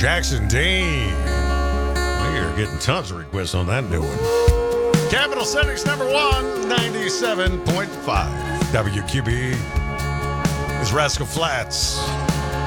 Jackson Dean. We are getting tons of requests on that new one. Capital City's number one, 97.5. WQB is Rascal Flatts.